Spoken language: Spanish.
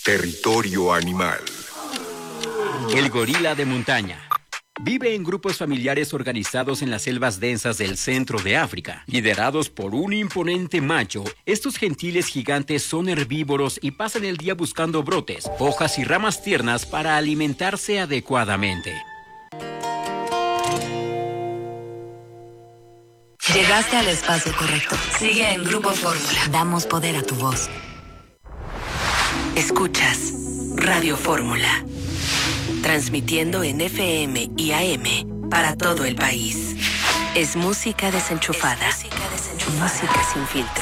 Territorio animal. El gorila de montaña. Vive en grupos familiares organizados en las selvas densas del centro de África. Liderados por un imponente macho, estos gentiles gigantes son herbívoros y pasan el día buscando brotes, hojas y ramas tiernas para alimentarse adecuadamente. Llegaste al espacio correcto. Sigue en Grupo Fórmula. Damos poder a tu voz. Escuchas Radio Fórmula. Transmitiendo en FM y AM para todo el país. Es música desenchufada. Música sin filtro.